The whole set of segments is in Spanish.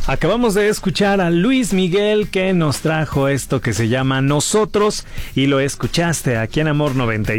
Acabamos de escuchar a Luis Miguel, que nos trajo esto que se llama Nosotros, y lo escuchaste aquí en Amor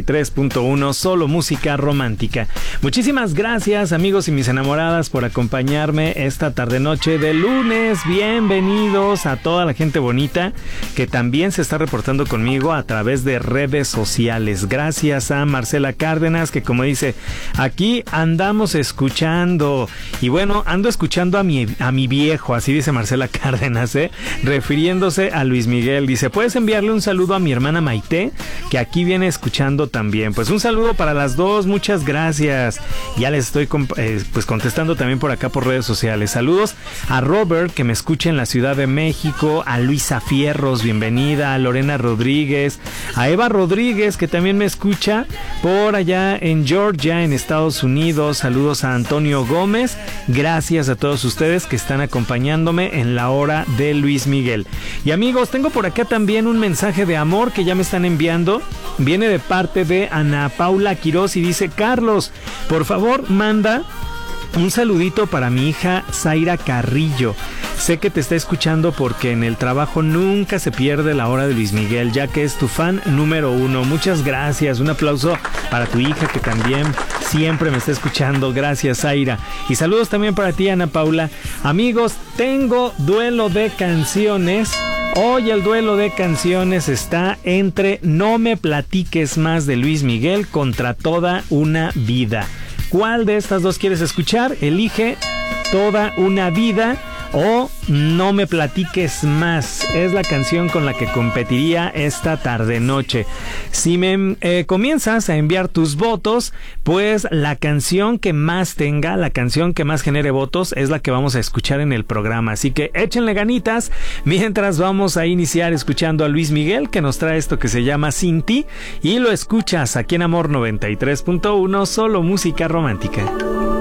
93.1, solo música romántica. Muchísimas gracias, amigos y mis enamoradas, por acompañarme esta tarde noche de lunes. Bienvenidos a toda la gente bonita que también se está reportando conmigo a través de redes sociales. Gracias a Marcela Cárdenas, que como dice, aquí andamos escuchando. Y bueno, ando escuchando a mi viejo, así dice Marcela Cárdenas, refiriéndose a Luis Miguel. Dice, ¿puedes enviarle un saludo a mi hermana Maite, que aquí viene escuchando también? Pues un saludo para las dos, muchas gracias. Ya les estoy pues contestando también por acá por redes sociales. Saludos a Robert, que me escucha en la Ciudad de México, a Luisa Fierros, bienvenida, a Lorena Rodríguez, a Eva Rodríguez, que también me escucha por allá en Georgia, en Estados Unidos. Saludos a Antonio Gómez. Gracias a todos ustedes que están acompañándome en la hora de Luis Miguel. Y amigos, tengo por acá también un mensaje de amor que ya me están enviando. Viene de parte de Ana Paula Quiroz y dice: Carlos, por favor, manda un saludito para mi hija Zaira Carrillo. Sé que te está escuchando porque en el trabajo nunca se pierde la hora de Luis Miguel, ya que es tu fan número uno. Muchas gracias. Un aplauso para tu hija, que también siempre me está escuchando. Gracias, Zaira. Y saludos también para ti, Ana Paula. Amigos, tengo duelo de canciones. Hoy el duelo de canciones está entre No me platiques más de Luis Miguel contra Toda una vida. ¿Cuál de estas dos quieres escuchar? Elige Toda una vida o No me platiques más. Es la canción con la que competiría esta tarde noche. Si me comienzas a enviar tus votos, pues la canción que más tenga, la canción que más genere votos, es la que vamos a escuchar en el programa. Así que échenle ganitas mientras vamos a iniciar escuchando a Luis Miguel, que nos trae esto que se llama Sin Ti, y lo escuchas aquí en Amor 93.1, solo música romántica.